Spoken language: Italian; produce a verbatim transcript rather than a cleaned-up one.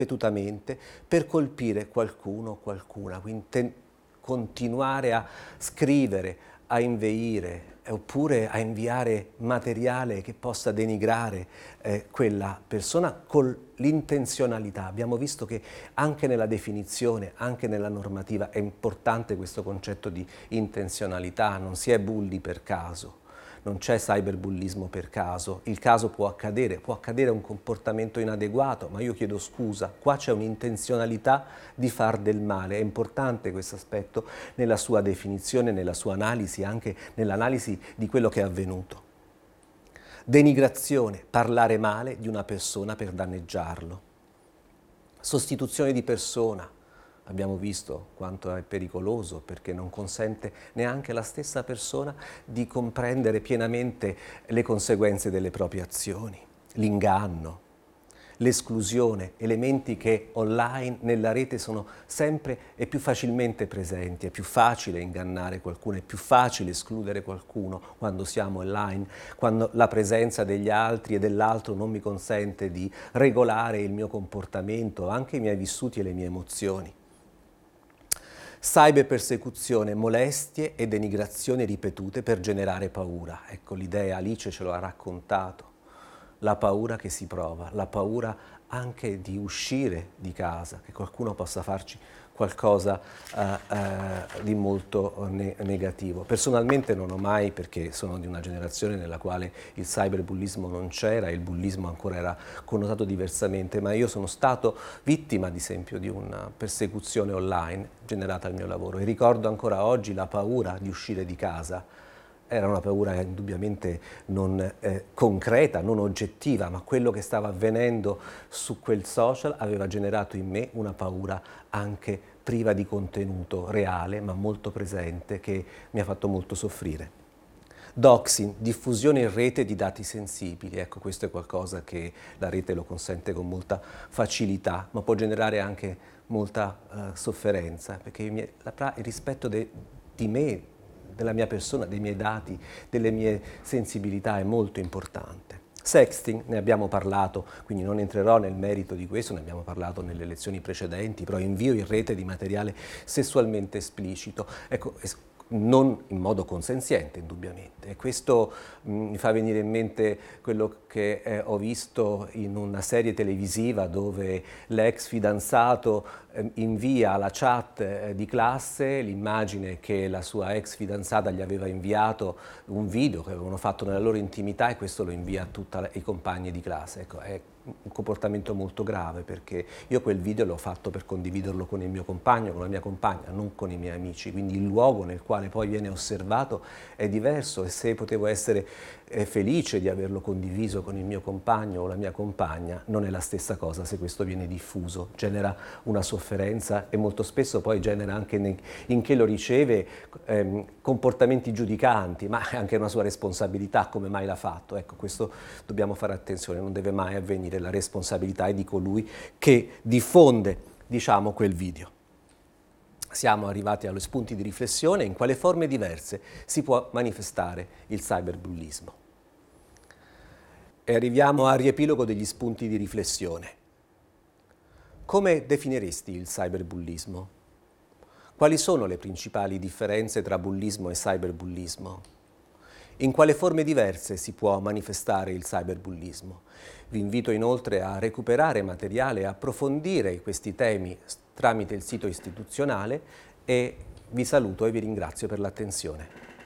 ripetutamente per colpire qualcuno o qualcuna, quindi ten- continuare a scrivere, a inveire, oppure a inviare materiale che possa denigrare eh, quella persona con l'intenzionalità. Abbiamo visto che anche nella definizione, anche nella normativa è importante questo concetto di intenzionalità, non si è bulli per caso. Non c'è cyberbullismo per caso, il caso può accadere, può accadere un comportamento inadeguato, ma io chiedo scusa, qua c'è un'intenzionalità di far del male, è importante questo aspetto nella sua definizione, nella sua analisi, anche nell'analisi di quello che è avvenuto. Denigrazione, parlare male di una persona per danneggiarlo. Sostituzione di persona. Abbiamo visto quanto è pericoloso perché non consente neanche alla stessa persona di comprendere pienamente le conseguenze delle proprie azioni. L'inganno, l'esclusione, elementi che online, nella rete sono sempre e più facilmente presenti. È più facile ingannare qualcuno, è più facile escludere qualcuno quando siamo online, quando la presenza degli altri e dell'altro non mi consente di regolare il mio comportamento, anche i miei vissuti e le mie emozioni. Cyberpersecuzione, molestie e denigrazioni ripetute per generare paura. Ecco, l'idea, Alice ce lo ha raccontato, la paura che si prova, la paura anche di uscire di casa, che qualcuno possa farci qualcosa uh, uh, di molto ne negativo. Personalmente non ho mai, perché sono di una generazione nella quale il cyberbullismo non c'era, il bullismo ancora era connotato diversamente, ma io sono stato vittima, ad esempio, di una persecuzione online generata al mio lavoro e ricordo ancora oggi la paura di uscire di casa. Era una paura indubbiamente non eh, concreta, non oggettiva, ma quello che stava avvenendo su quel social aveva generato in me una paura anche priva di contenuto reale, ma molto presente, che mi ha fatto molto soffrire. Doxing, diffusione in rete di dati sensibili. Ecco, questo è qualcosa che la rete lo consente con molta facilità, ma può generare anche molta uh, sofferenza, perché il, mie, la, il rispetto de, di me, della mia persona, dei miei dati, delle mie sensibilità è molto importante. Sexting, ne abbiamo parlato, quindi non entrerò nel merito di questo, ne abbiamo parlato nelle lezioni precedenti, però invio in rete di materiale sessualmente esplicito, ecco, non in modo consenziente indubbiamente. E questo mh, mi fa venire in mente quello che eh, ho visto in una serie televisiva dove l'ex fidanzato eh, invia alla chat eh, di classe l'immagine che la sua ex fidanzata gli aveva inviato, un video che avevano fatto nella loro intimità, e questo lo invia a tutti i compagni di classe. Ecco, è un comportamento molto grave, perché io quel video l'ho fatto per condividerlo con il mio compagno, con la mia compagna, non con i miei amici, quindi il luogo nel quale poi viene osservato è diverso, e se potevo essere eh, felice di averlo condiviso con il mio compagno o la mia compagna, non è la stessa cosa se questo viene diffuso, genera una sofferenza e molto spesso poi genera anche ne, in chi lo riceve ehm, comportamenti giudicanti, ma è anche una sua responsabilità, come mai l'ha fatto. Ecco, questo dobbiamo fare attenzione, non deve mai avvenire. La responsabilità è di colui che diffonde, diciamo, quel video. Siamo arrivati agli spunti di riflessione: in quale forme diverse si può manifestare il cyberbullismo. E arriviamo al riepilogo degli spunti di riflessione. Come definiresti il cyberbullismo? Quali sono le principali differenze tra bullismo e cyberbullismo? In quale forme diverse si può manifestare il cyberbullismo? Vi invito inoltre a recuperare materiale e approfondire questi temi tramite il sito istituzionale, e vi saluto e vi ringrazio per l'attenzione.